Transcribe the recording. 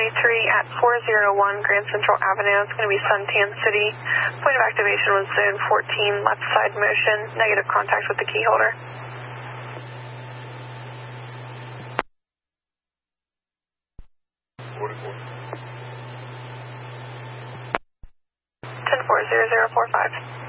at 401 Grand Central Avenue. It's going to be Suntan City. Point of activation was zone 14, left side motion, negative contact with the key holder. Forty-four. 10-40045.